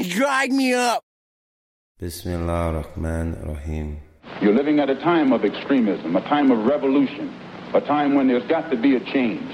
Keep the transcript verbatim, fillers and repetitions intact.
dried me up. Bismillah ar-Rahman ar-Rahim. You're living at a time of extremism, a time of revolution, a time when there's got to be a change.